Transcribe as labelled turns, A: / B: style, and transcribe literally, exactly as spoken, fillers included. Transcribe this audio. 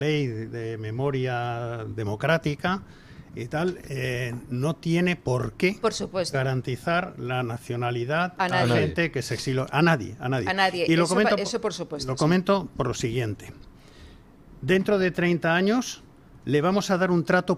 A: ley de, de memoria democrática y tal, eh, no tiene por qué
B: Por supuesto.
A: garantizar la nacionalidad
B: A
A: a,
B: nadie.
A: gente que se exilió. A nadie, a nadie.
B: A nadie.
A: Y lo
B: Eso
A: comento,
B: pa- eso por supuesto,
A: Lo
B: sí.
A: comento por lo siguiente. Dentro de treinta años le vamos a dar un trato